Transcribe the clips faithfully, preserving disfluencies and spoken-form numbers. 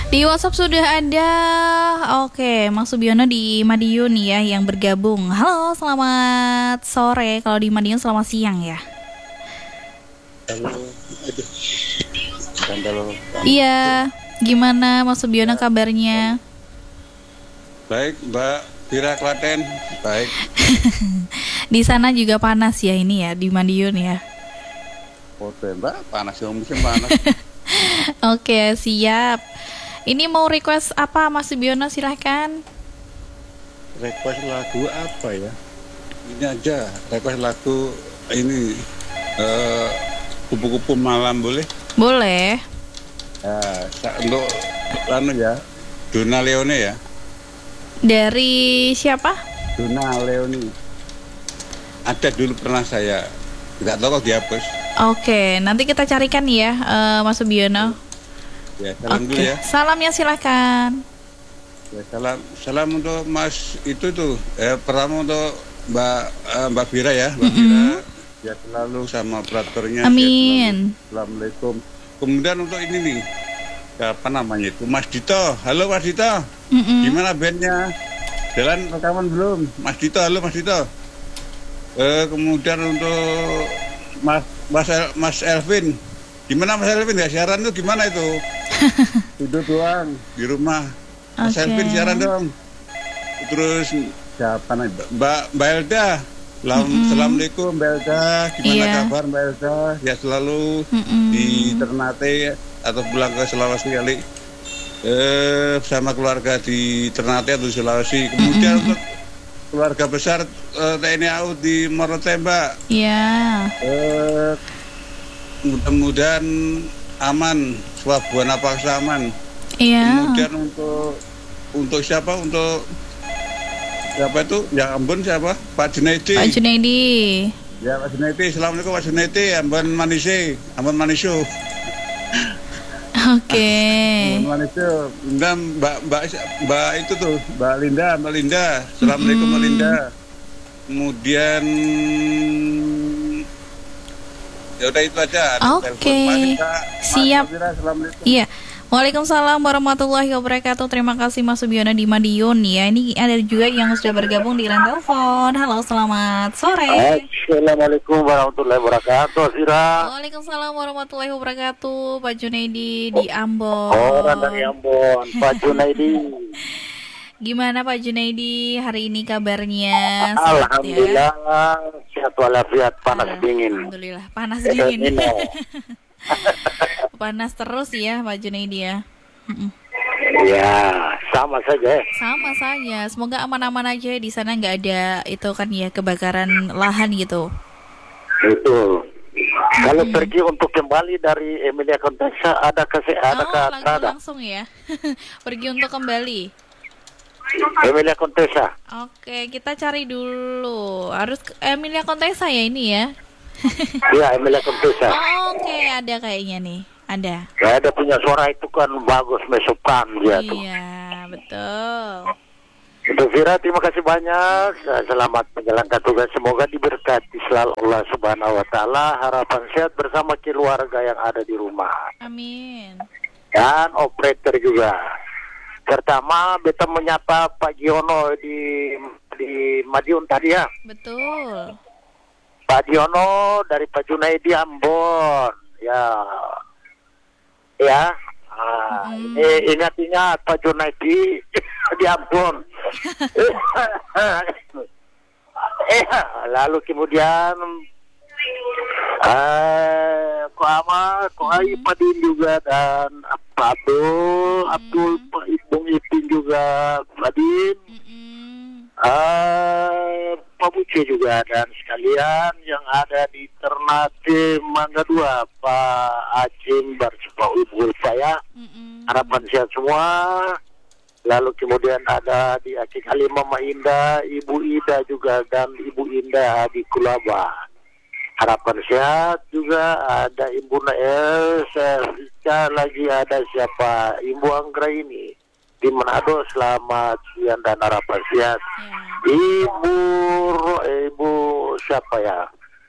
Di WhatsApp sudah ada. Oke, Mas Subiono di Madiun ya yang bergabung. Halo, selamat sore. Kalau di Madiun selamat siang ya. Halo. Halo. Iya, gimana Mas Subiono kabarnya? Baik, Mbak Vira Klaten. Baik. Di sana juga panas ya ini ya di Madiun ya. Oke, Mbak, panas ya, musim panas. Oke, siap. Ini mau request apa Mas Subiono, silahkan. Request lagu apa ya? Ini aja, request lagu ini uh, kupu-kupu malam boleh? Boleh. Nah, untuk anu ya, Donna Leone ya. Dari siapa? Donna Leone. Ada dulu pernah saya, nggak tahu kok dihapus. Oke, nanti kita carikan ya, uh, Mas Subiono. Ya, salam Oke, dulu ya. salamnya silakan. Ya, salam, salam untuk Mas itu tuh. Eh, pertama untuk Mbak eh, Mbak Vira ya, Mbak Mm-hmm. Vira. Ya selalu sama operatornya. Amin. Assalamualaikum. Kemudian untuk ini nih, apa namanya itu, Mas Dito. Halo Mas Dito. Mm-hmm. Gimana bandnya? Jalan rekaman belum? Mas Dito, halo Mas Dito. Eh, kemudian untuk Mas Mas El, Mas Elvin. Gimana Mas Elvin ya, siaran tuh gimana itu? Tidur doang di rumah. Mas Oke. Elvin siaran dong. Terus siapa nih? Mbak Mbak Elda. Salam, Mm-mm. Assalamualaikum Mbak Elda. Gimana Iya. kabar Mbak Elda? Ya selalu Mm-mm. di Ternate atau pulang ke Sulawesi kali. Eh sama keluarga di Ternate atau Sulawesi. Kemudian Mm-mm. untuk keluarga besar eh, T N I A U di Morotemba. Iya. Eh mudah-mudahan aman, Swabuana Paksa aman. Iya. Kemudian untuk untuk siapa? Untuk siapa itu? Yang Ambon siapa? Pak Junaidi. Pak Junaidi. Ya Pak Junaidi. Assalamualaikum Pak Junaidi. Ambon Manise, Ambon Manisu. Oke. Ambon Manisu. Kemudian Mbak Mbak Mbak itu tuh, Mbak Linda, Mbak Linda. Assalamualaikum Mm-mm. Mbak Linda. Kemudian ya udah itu aja. Oke. Siap. Assalamualaikum. Iya. Waalaikumsalam warahmatullahi wabarakatuh. Terima kasih Mas Subiono di Madiun ya. Ini ada juga yang sudah bergabung di line telepon. Halo, selamat sore. Assalamualaikum warahmatullahi wabarakatuh, Zira. Waalaikumsalam warahmatullahi wabarakatuh. Pak Junaidi di Ambon. Orang dari Ambon, Pak Junaidi. Gimana Pak Junaidi hari ini kabarnya? Sehat ya? Alhamdulillah, sehat walafiat, panas dingin. Alhamdulillah, panas dingin. Ini. Panas terus ya Pak Junaidi ya. Mm-mm. Ya, sama saja. Sama saja. Semoga aman-aman aja di sana, nggak ada itu kan ya kebakaran lahan gitu. Itu. Kalau pergi untuk kembali dari Emilia Contessa, ada ke ada Oh, ke langsung, ada. langsung ya. Pergi untuk kembali. Emilia Contessa. Oke, kita cari dulu. Harus ke Emilia Contessa ya ini ya. Iya, Emilia Contessa. Oh, oke, ada kayaknya nih. Ada. Saya ada punya suara itu kan bagus, mesopan dia tuh. Iya, betul. Untuk Vira, terima kasih banyak. Selamat menjalankan tugas. Semoga diberkati selalu Allah Subhanahu Wa Taala. Harapan sehat bersama keluarga yang ada di rumah. Amin. Dan operator juga. Pertama, beta menyapa Pak Giono di di Madiun tadi ya. Betul. Pak Giono dari Pak Junaidi Ambon. Ya, ya. Ah, Hmm. ini ingat-ingat Pak Junaidi di Ambon. eh, lalu kemudian eh Ko Ama, Ko Ai, Padin juga dan Pak Abdul, Abdul, Pak Ibung Ipin juga, Padin, Mm-mm. eh Pak Buce juga dan sekalian yang ada di Ternate Mangga Dua, Pak Acim, Pak Ibu saya, Mm-mm. harapan sehat semua. Lalu kemudian ada di Aceh Halimah Indah, Ibu Ida juga dan Ibu Indah di Kulaba. Harapan sehat juga ada Ibu Nael, Rika, lagi ada siapa? Ibu Anggra ini di Manado, selamat siang dan harapan sehat. Ya. Ibu Ro- Ibu siapa ya?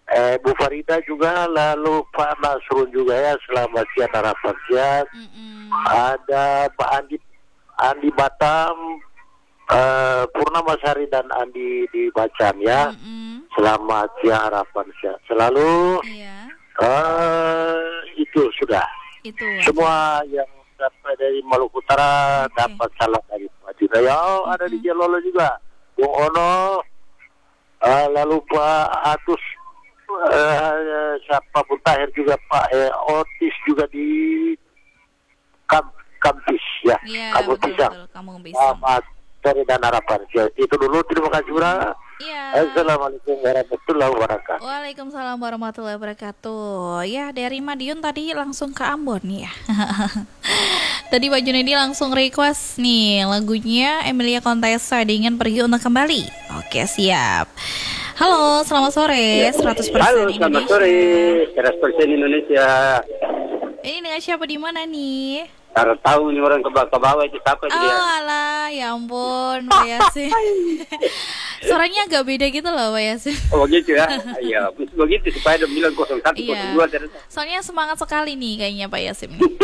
eh, Bu Farida juga, lalu Pak Nasrun juga ya, selamat siang harapan siang. Mm-mm. Ada Pak Andi Andi Batam, eh, Purnama Sari dan Andi di Bacan ya. Mm-mm. Selamat siang harapan siang. Selalu Iya, eh, itu sudah. itu. Semua yang dapat dari Maluku Utara Oke. dapat salam dari Pak Junaya. Oh, ada di Jalolo juga. Bung Ono, eh, lalu Pak Atus, eh, siapa pun Tahir juga, Pak eh, Otis juga di Kam Kampis ya. Iya, Kampung betul Pisang. betul. Kampung Pisang. Selamat sore dan harapan. Ya, itu dulu, terima kasih Bura. Iya. Assalamualaikum warahmatullahi wabarakatuh. Waalaikumsalam warahmatullahi wabarakatuh. Ya, dari Madiun tadi langsung ke Ambon ya. Tadi Pak Junedi langsung request nih lagunya Emilia Contessa dengan Pergi Untuk Kembali. Oke, siap. Halo, selamat sore. seratus persen Halo, Indonesia. selamat sore. seratus persen Indonesia. Ini dengan siapa di mana nih? Karena tahu nih orang ke bawah, ke bawah itu siapa dia? Oh alah, ya ampun Pak Yasin. Suaranya agak beda gitu loh Pak Yasin. Oh begitu ya? Iya, begitu supaya dia bilang kosong satu, Iya. kosong dua ternyata. Soalnya semangat sekali nih kayaknya Pak Yasin nih.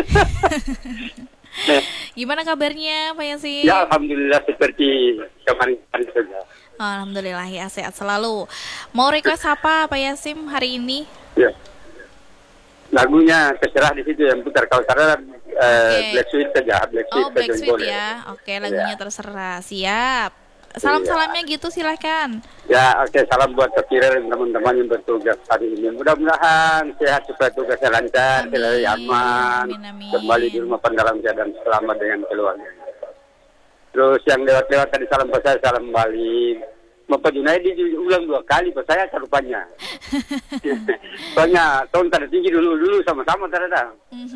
Gimana kabarnya Pak Yasin? Ya, alhamdulillah seperti kemarin-kemarin saja. Alhamdulillah ya, sehat selalu. Mau request apa Pak Yasim hari ini? Ya. Lagunya terserah di situ yang putar. Kalau saran eh, Oke. Black Sweet saja, Black Sweet Oh, saja Black yang Sweet boleh. ya. Oke, lagunya terserah. Siap. Salam-salamnya gitu silahkan. Ya, oke, salam buat Takirer dan teman-teman yang bertugas hari ini. Mudah-mudahan sehat supaya tugasnya lancar, Amin. selalu aman, Amin, amin. kembali di rumah dalam keadaan selamat dengan keluarga. Terus yang lewat-lewat tadi salam buat saya, salam balik. Bapak Junaidi ulang dua kali, buat saya rupanya. Soalnya tahun tanda tinggi dulu-dulu sama-sama ternyata.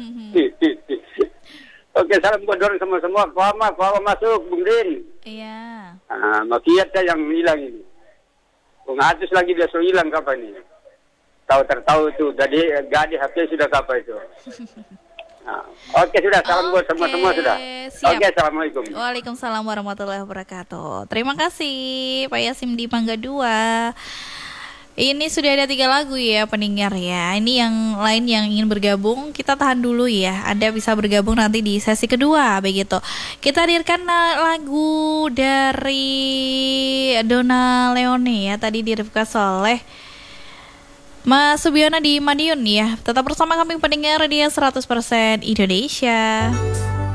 Oke, salam buat dorong semua-semua. Kuama, kuama masuk, Bung Din. Iya. Ah, makiat yang hilang ini. Bung Atus lagi biasa hilang kapan ini? Tahu tertahu itu, jadi gadi H P sudah kapan itu? Nah, oke sudah, salam buat Oke, semua-semua sudah. siap. Oke, assalamualaikum. Waalaikumsalam warahmatullahi wabarakatuh. Terima kasih Pak Yasim di Mangga dua. Ini sudah ada tiga lagu ya pendengar ya. Ini yang lain yang ingin bergabung, kita tahan dulu ya. Anda bisa bergabung nanti di sesi kedua begitu. Kita hadirkan uh, lagu dari Donna Leone ya. Tadi di request oleh Mas Subiono di Madiun ya. Tetap bersama kami pendengar dia seratus persen Indonesia.